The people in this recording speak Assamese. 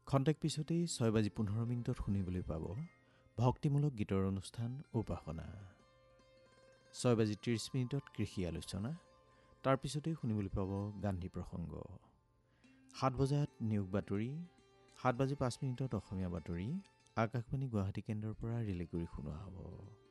খন্তেক পিছতেই 6:15 শুনিবলৈ পাব ভক্তিমূলক গীতৰ অনুষ্ঠান উপাসনা। 6:30 কৃষি আলোচনা। তাৰ পিছতেই শুনিবলৈ পাব গান্ধী প্ৰসংগ। 7 বজাত নিয়োগ বাতৰি। 7:05 অসমীয়া বাতৰি আকাশবাণী গুৱাহাটী কেন্দ্ৰৰ পৰা ৰিলে কৰি শুনোৱা হ'ব।